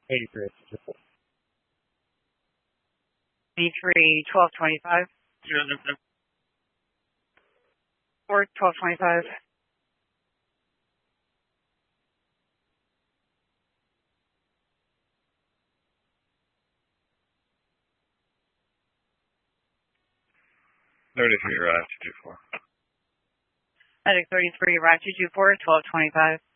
83. 83, 1225. 4, 1225. Attic 33, Attic 33, Route 224, 1225.